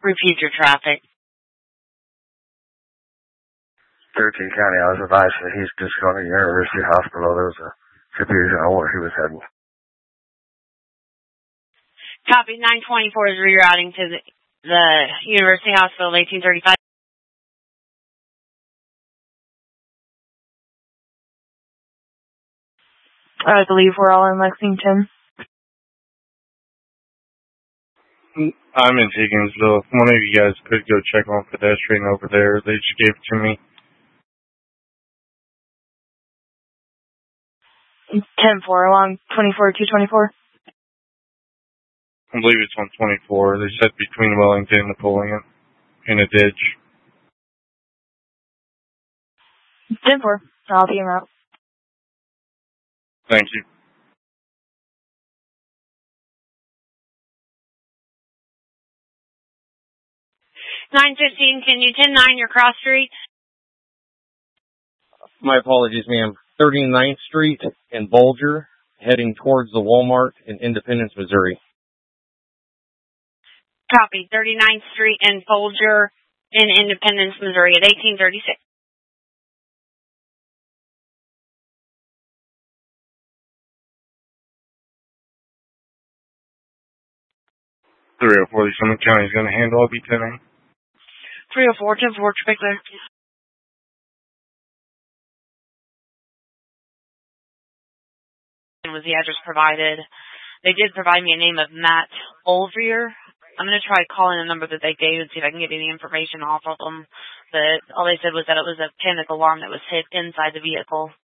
Repeat your traffic. 13 County, I was advised that he's just going to University Hospital. There was a confusion on where he was heading. Copy. 924 is rerouting to the University Hospital, 1835. I believe we're all in Lexington. I'm in Higginsville. One of you guys could go check on pedestrian over there. They just gave it to me. 10-4 along 24-224. I believe it's on 24. They said between Wellington and Napoleon in a ditch. 10-4. I'll be en route. Thank you. 915, can you 10-9 your cross street? My apologies, ma'am. 39th Street in Bulger, heading towards the Walmart in Independence, Missouri. Copy. 39th Street in Folger in Independence, Missouri at 1836. .304, Summit County is going to handle. I'll be 10-8. 304, 10-4, Trickler. Was the address provided. They did provide me a name of Matt Olvier. I'm going to try calling the number that they gave and see if I can get any information off of them. But all they said was that it was a panic alarm that was hit inside the vehicle.